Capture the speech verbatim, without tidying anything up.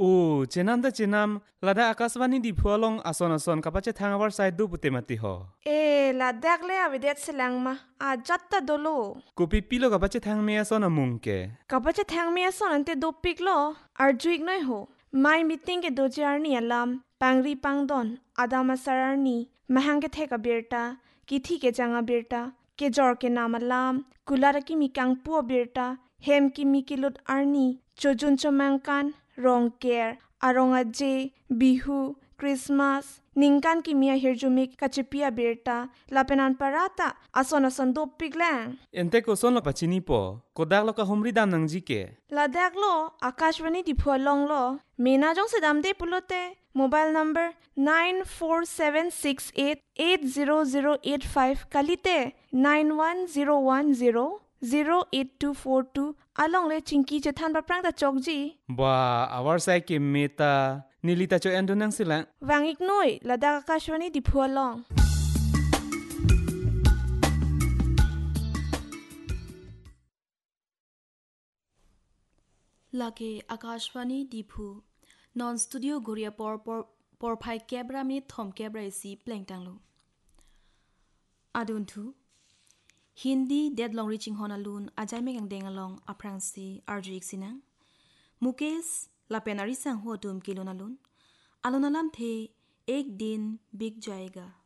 Oh, cenam da cenam, lada akaswani di phualong ason ason kapache thang our side du pute mati ho. Eh, la dak le avidet selang ma, a jatta dolo. Kopi pilo kapache thang me ason amungke. Kapache thang me ason ante do pik lo, arjuik noi ho. My meeting ke dojar ni alam, pangri pangdon, adama sararni, mahang ke theka birta, kithi ke janga birta, ke jor ke nam alam, kulara ki mikang po birta, hem ki mikilut arni, chojun chomangkan, rong care, aronga je, bihu, Christmas, ningkan ki mia hirjumik kachipia birta, lapenan parata, ason ason do piglang. Ente ko son lo pachini po, kodak lo ka humri dam nang jike. Ladak lo, Akashvani di phualong lo, mena jong sedam de pulote, mobile number nine four seven six eight eight zero zero eight five kalite nine one zero one zero zero eight two four two along le chinki chethan paprang ta chokji. Ba, our side ke meta, nilita cho endo nang sila. Wangik noi, ladak Akashvani di phualong. Lake Akashvani Dipu Non Studio Goria por por por phai kebra mi thom kebra si pleng tanglo Aduntu Hindi deadlong reaching honalun ajai megang dengalong aprangsi arjuik sinang Mukesh lapenari sang ho tum kilonalun alonalam the ek din big jayega